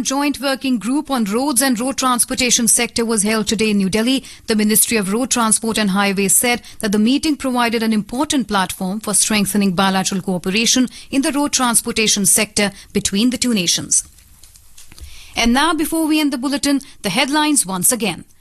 Joint Working Group on Roads and Road Transportation Sector was held today in New Delhi. The Ministry of Road Transport and Highways said that the meeting provided an important platform for strengthening bilateral cooperation in the road transportation sector between the two nations. And now, before we end the bulletin, the headlines once again.